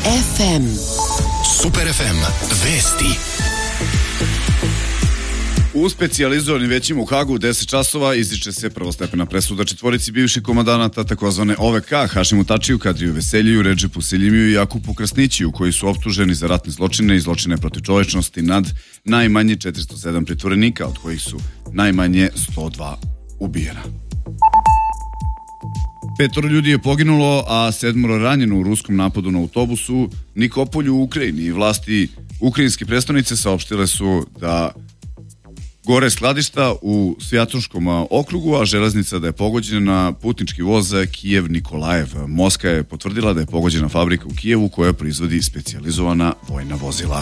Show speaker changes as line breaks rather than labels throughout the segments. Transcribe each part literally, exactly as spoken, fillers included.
ef em.
Super ef em vesti.
U specijalizovanim većima u Hagu u deset časova izriče se prvostepena presuda četvorici bivših komandanata takozvane O V K, Hašimu Tačiju, Kadriju Veseljiju, Redžepu Seljimiju i Jakupu Krasnićiju, koji su optuženi za ratne zločine i zločine protiv čovečnosti nad najmanje četiristo sedam pritvorenika, od kojih su najmanje sto dva ubijena. Petoro ljudi je poginulo, a sedmoro ranjeno u ruskom napadu na autobusu Nikopolju u Ukrajini, i vlasti ukrajinske prestonice saopštile su da gore skladišta u Svjatoškom okrugu, a železnica da je pogođena putnički voz Kijev-Nikolajev. Moskva je potvrdila da je pogođena fabrika u Kijevu koja proizvodi specijalizovana vojna vozila.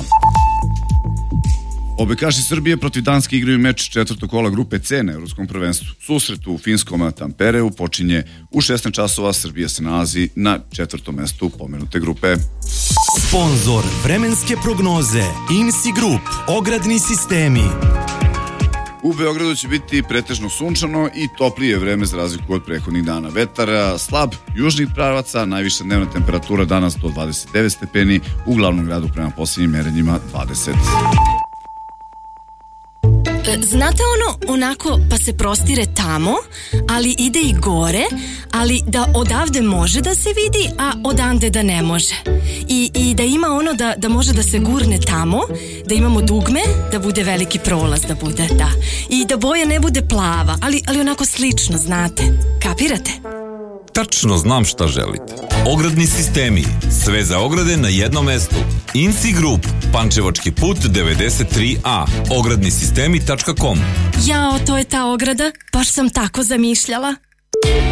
Obekaši Srbije protiv Danske igraju meč četvrtog kola grupe C na Evropskom prvenstvu. Susret u finskom Tampereu počinje u šesnaest časova. Srbija se nalazi na četvrtom mestu pomenute grupe.
Sponzor vremenske prognoze I M S I Group, ogradni sistemi.
U Beogradu će biti pretežno sunčano i toplije vreme za razliku od prethodnih dana. Vetar slab južnih pravaca, najviša dnevna temperatura danas do dvadeset devet stepeni, u glavnom gradu prema posljednjim merenjima dvadeset.
Znate ono, onako pa se prostire tamo, ali ide i gore, ali da odavde može da se vidi, a odande da ne može. I, i da ima ono da, da može da se gurne tamo, da imamo dugme, da bude veliki prolaz, da bude, da. I da boja ne bude plava, ali, ali onako slično, znate. Kapirate?
Tačno znam šta želite. Ogradni sistemi. Sve za ograde na jednom mestu. I M S I Group. Pančevački put devedeset tri A. ogradni sistemi tačka com.
Jao, to je ta ograda. Baš sam tako zamišljala.